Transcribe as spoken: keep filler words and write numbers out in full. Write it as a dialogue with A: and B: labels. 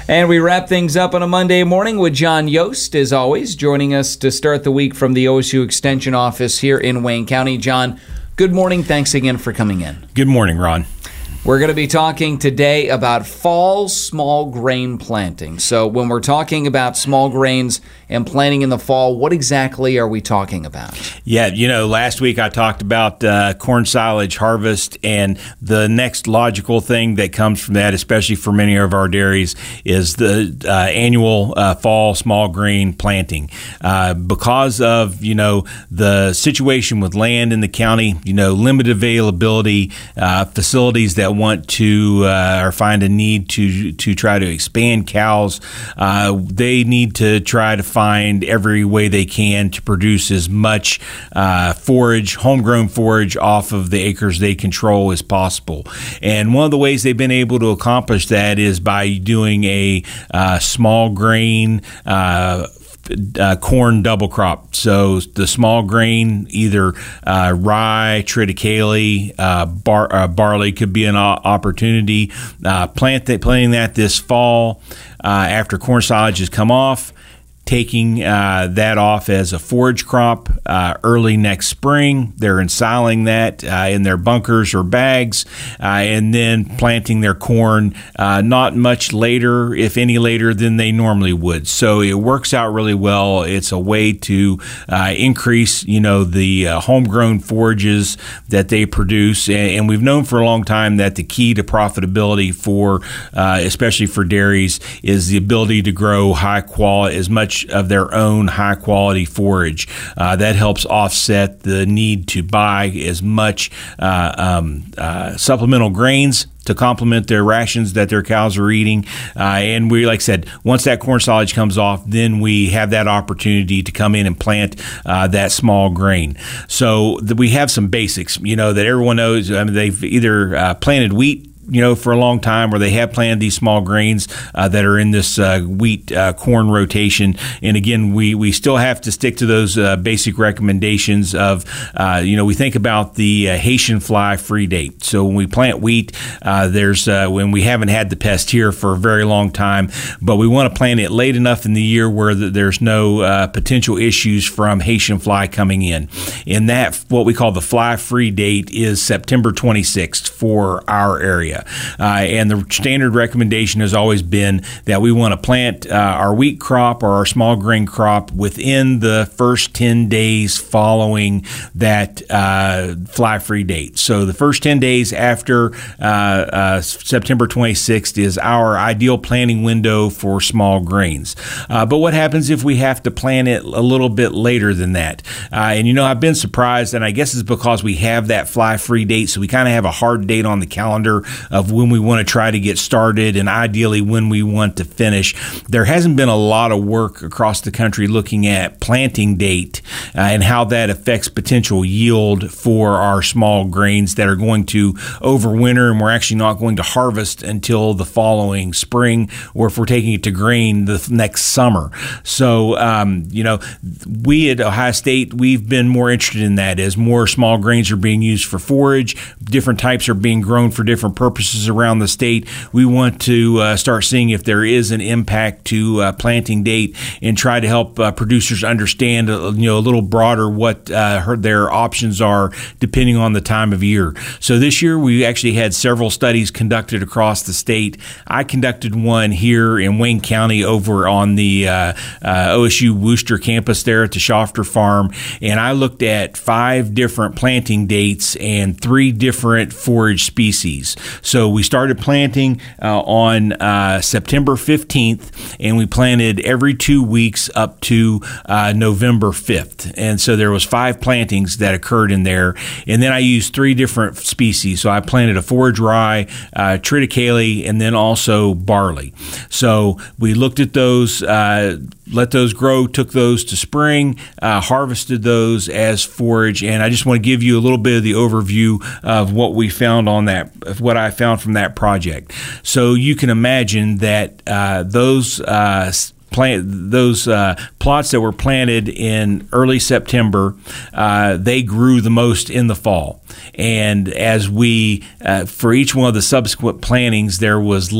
A: And we wrap things up on a Monday morning with John Yost, as always, joining us to start the week from the O S U Extension office here in Wayne County. John, good morning. Thanks again for coming in.
B: Good morning, Ron.
A: We're going to be talking today about fall small grain planting. So when we're talking about small grains and planting in the fall, what exactly are we talking about?
B: Yeah, you know, last week I talked about uh, corn silage harvest, and the next logical thing that comes from that, especially for many of our dairies, is the uh, annual uh, fall small grain planting. Uh, because of, you know, the situation with land in the county, you know, limited availability, uh, facilities that want to uh, or find a need to to try to expand cows, uh, they need to try to find every way they can to produce as much uh, forage, homegrown forage off of the acres they control as possible. And one of the ways they've been able to accomplish that is by doing a uh, small grain uh, Uh, corn double crop. So the small grain, either uh, rye, triticale, uh, bar, uh, barley could be an o- opportunity. Uh, plant that, planting that this fall uh, after corn silage has come off, taking uh, that off as a forage crop uh, early next spring. They're ensiling that uh, in their bunkers or bags, uh, and then planting their corn uh, not much later, if any later, than they normally would. So it works out really well. It's a way to uh, increase, you know, the uh, homegrown forages that they produce. And, and we've known for a long time that the key to profitability for, uh, especially for dairies, is the ability to grow high quality, as much of their own high quality forage. Uh, that helps offset the need to buy as much uh, um, uh, supplemental grains to complement their rations that their cows are eating. Uh, and we, like I said, once that corn silage comes off, then we have that opportunity to come in and plant uh, that small grain. So the, we have some basics, you know, that everyone knows. I mean, they've either uh, planted wheat, you know, for a long time, where they have planted these small grains uh, that are in this uh, wheat uh, corn rotation. And again, we, we still have to stick to those uh, basic recommendations of, uh, you know, we think about the uh, Haitian fly free date. So when we plant wheat, uh, there's uh, when we haven't had the pest here for a very long time, but we want to plant it late enough in the year where the, there's no uh, potential issues from Haitian fly coming in. And that, what we call the fly free date, is September twenty-sixth for our area. Uh, and the standard recommendation has always been that we want to plant uh, our wheat crop or our small grain crop within the first ten days following that uh, fly-free date. So the first ten days after uh, uh, September twenty-sixth is our ideal planting window for small grains. Uh, but what happens if we have to plant it a little bit later than that? Uh, and, you know, I've been surprised, and I guess it's because we have that fly-free date, so we kind of have a hard date on the calendar of when we want to try to get started and ideally when we want to finish. There hasn't been a lot of work across the country looking at planting date uh, and how that affects potential yield for our small grains that are going to overwinter, and we're actually not going to harvest until the following spring, or if we're taking it to grain, the next summer. So, um, you know, we at Ohio State, we've been more interested in that as more small grains are being used for forage. Different types are being grown for different purposes around the state. We want to uh, start seeing if there is an impact to uh, planting date, and try to help uh, producers understand, uh, you know, a little broader what uh, her, their options are depending on the time of year. So this year we actually had several studies conducted across the state. I conducted one here in Wayne County over on the uh, uh, O S U Wooster campus there at the Schofter Farm, and I looked at five different planting dates and three different forage species. So we started planting uh, on uh, September fifteenth, and we planted every two weeks up to uh, November fifth. And so there was five plantings that occurred in there. And then I used three different species. So I planted a forage rye, uh, triticale, and then also barley. So we looked at those, uh, let those grow, took those to spring, uh, harvested those as forage. And I just want to give you a little bit of the overview of what we found on that, of what I found from that project. So you can imagine that uh, those uh, plant those uh, plots that were planted in early September, uh, they grew the most in the fall. And as we, uh, for each one of the subsequent plantings, there was